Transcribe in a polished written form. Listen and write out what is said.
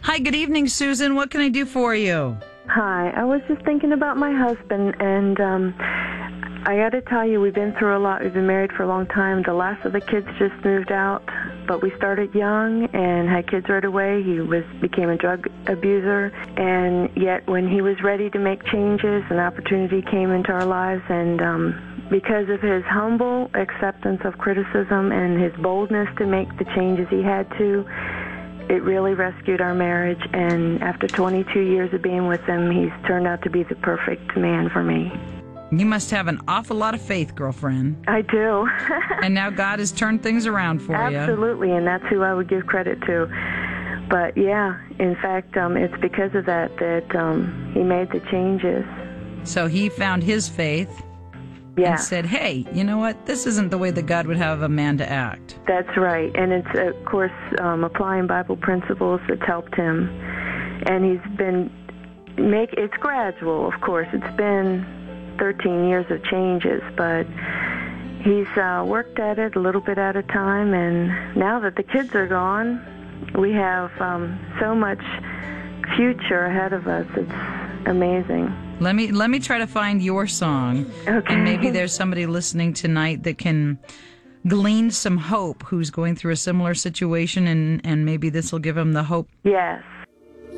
Hi, good evening, Susan. What can I do for you? Hi, I was just thinking about my husband, and I got to tell you, we've been through a lot. We've been married for a long time. The last of the kids just moved out, but we started young and had kids right away. He became a drug abuser, and yet when he was ready to make changes, an opportunity came into our lives, and because of his humble acceptance of criticism and his boldness to make the changes he had to, it really rescued our marriage. And after 22 years of being with him, he's turned out to be the perfect man for me. You must have an awful lot of faith, girlfriend. I do. And now God has turned things around for you. Absolutely, and that's who I would give credit to. But yeah, in fact, it's because of that he made the changes. So he found his faith. Yeah. And said, hey, you know what? This isn't the way that God would have a man to act. That's right. And it's, of course, applying Bible principles that's helped him. And he's been, it's gradual, of course. It's been 13 years of changes, but he's worked at it a little bit at a time. And now that the kids are gone, we have so much future ahead of us. It's amazing. Let me try to find your song. Okay. And maybe there's somebody listening tonight that can glean some hope who's going through a similar situation, and maybe this will give them the hope. Yes.